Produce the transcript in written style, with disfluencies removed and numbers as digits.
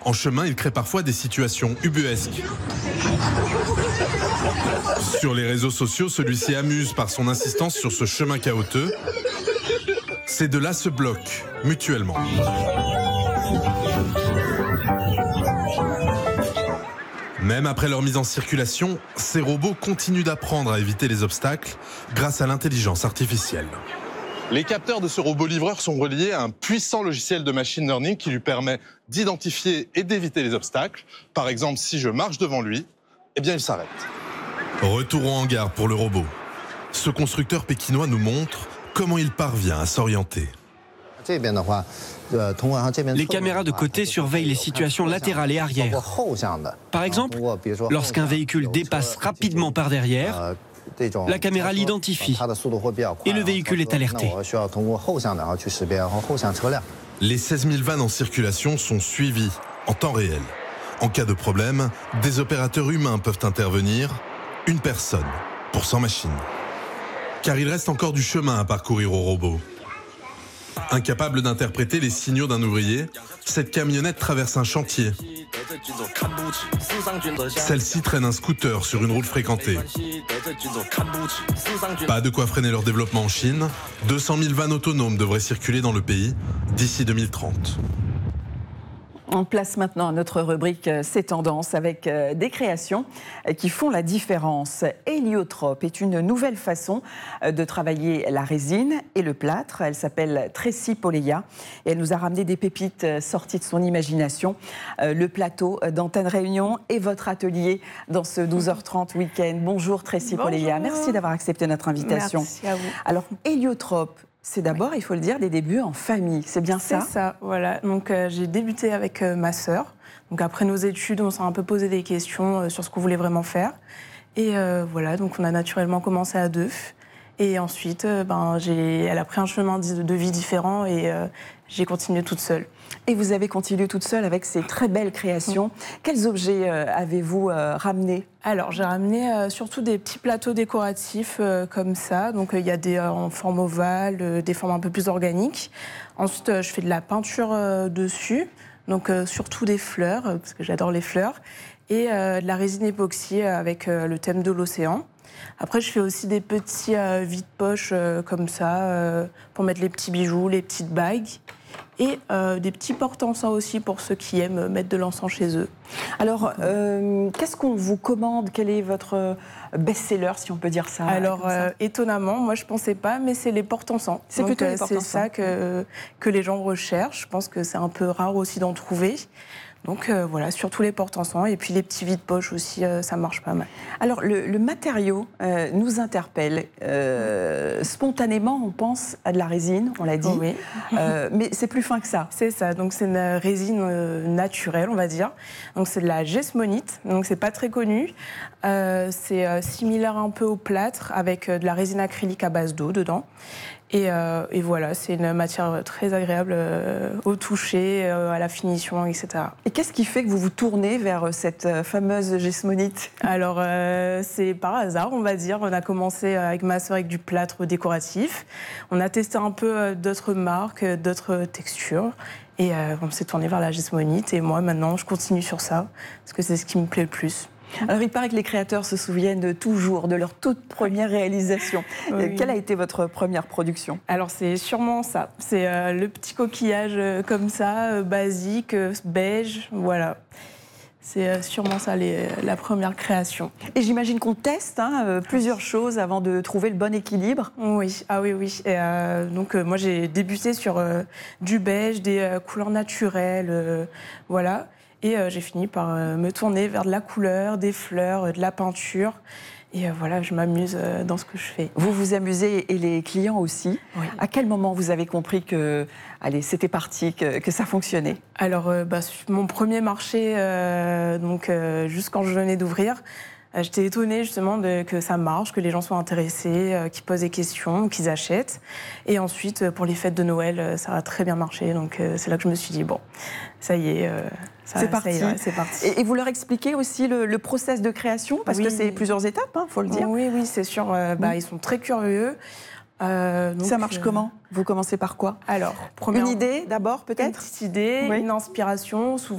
En chemin, il crée parfois des situations ubuesques. Sur les réseaux sociaux, celui-ci amuse par son insistance sur ce chemin chaotique. Ces deux-là se bloquent mutuellement. Même après leur mise en circulation, ces robots continuent d'apprendre à éviter les obstacles grâce à l'intelligence artificielle. Les capteurs de ce robot livreur sont reliés à un puissant logiciel de machine learning qui lui permet d'identifier et d'éviter les obstacles. Par exemple, si je marche devant lui, eh bien il s'arrête. Retour au hangar pour le robot. Ce constructeur pékinois nous montre comment il parvient à s'orienter. Les caméras de côté surveillent les situations latérales et arrière. Par exemple, lorsqu'un véhicule dépasse rapidement par derrière, la caméra l'identifie et le véhicule est alerté. Les 16 000 vannes en circulation sont suivies en temps réel. En cas de problème, des opérateurs humains peuvent intervenir, une personne pour 100 machines. Car il reste encore du chemin à parcourir au robot. Incapable d'interpréter les signaux d'un ouvrier, cette camionnette traverse un chantier. Celle-ci traîne un scooter sur une route fréquentée. Pas de quoi freiner leur développement en Chine. 200 000 vannes autonomes devraient circuler dans le pays d'ici 2030. On place maintenant notre rubrique Ces tendances avec des créations qui font la différence. Héliotrope est une nouvelle façon de travailler la résine et le plâtre. Elle s'appelle Tracy Poleya et elle nous a ramené des pépites sorties de son imagination. Le plateau d'Antenne Réunion et votre atelier dans ce 12h30 week-end. Bonjour Tracy Poleya, merci d'avoir accepté notre invitation. Merci à vous. Alors, Héliotrope, c'est d'abord, il faut le dire, des débuts en famille, c'est bien ça ? C'est ça, voilà. Donc j'ai débuté avec ma sœur. Donc après nos études, on s'est un peu posé des questions sur ce qu'on voulait vraiment faire. Et voilà, donc on a naturellement commencé à deux. Et ensuite, elle a pris un chemin de vie différent et j'ai continué toute seule. Et vous avez continué toute seule avec ces très belles créations. Quels objets avez-vous ramenés ? Alors, j'ai ramené surtout des petits plateaux décoratifs comme ça. Donc, il y a des en forme ovale, des formes un peu plus organiques. Ensuite, je fais de la peinture dessus. Donc, surtout des fleurs, parce que j'adore les fleurs. Et de la résine époxy avec le thème de l'océan. Après, je fais aussi des petits vide-poches comme ça pour mettre les petits bijoux, les petites bagues. Et des petits porte-encens aussi pour ceux qui aiment mettre de l'encens chez eux. Alors, qu'est-ce qu'on vous commande ? Quel est votre best-seller, si on peut dire ça ? Alors, étonnamment, moi je ne pensais pas, mais c'est les porte-encens. C'est plutôt les porte-encens. C'est ça que les gens recherchent. Je pense que c'est un peu rare aussi d'en trouver. Donc voilà, surtout les porte-encens et puis les petits vides-poches aussi, ça marche pas mal. Alors le matériau nous interpelle. Spontanément, on pense à de la résine, on l'a dit, oui. Mais c'est plus fin que ça. C'est ça, donc c'est une résine naturelle, on va dire. Donc c'est de la gesmonite, donc c'est pas très connu. C'est similaire un peu au plâtre avec de la résine acrylique à base d'eau dedans. Et voilà, c'est une matière très agréable au toucher, à la finition, etc. Et qu'est-ce qui fait que vous vous tournez vers cette fameuse gesmonite ? Alors, c'est par hasard, on va dire. On a commencé avec ma sœur avec du plâtre décoratif. On a testé un peu d'autres marques, d'autres textures. Et on s'est tourné vers la gesmonite. Et moi, maintenant, je continue sur ça, parce que c'est ce qui me plaît le plus. Alors, il paraît que les créateurs se souviennent toujours de leur toute première réalisation. Oui. Quelle a été votre première production ? Alors, c'est sûrement ça. C'est le petit coquillage comme ça, basique, beige, voilà. C'est sûrement ça, la première création. Et j'imagine qu'on teste plusieurs choses avant de trouver le bon équilibre. Oui, ah oui. Et donc, moi, j'ai débuté sur du beige, des couleurs naturelles, voilà. Et j'ai fini par me tourner vers de la couleur, des fleurs, de la peinture. Et voilà, je m'amuse dans ce que je fais. Vous vous amusez et les clients aussi. Oui. À quel moment vous avez compris que, allez, c'était parti, que ça fonctionnait ? Alors, mon premier marché, juste quand je venais d'ouvrir, j'étais étonnée justement que ça marche, que les gens soient intéressés, qu'ils posent des questions, qu'ils achètent. Et ensuite, pour les fêtes de Noël, ça a très bien marché. Donc c'est là que je me suis dit, bon, ça y est, c'est parti. C'est parti. Et vous leur expliquez aussi le process de création, parce que c'est plusieurs étapes, faut le dire. Oui, c'est sûr. Ils sont très curieux. Donc, ça marche comment ? Vous commencez par quoi ? Alors, une idée d'abord, peut-être ? Une petite idée, une inspiration. Souvent,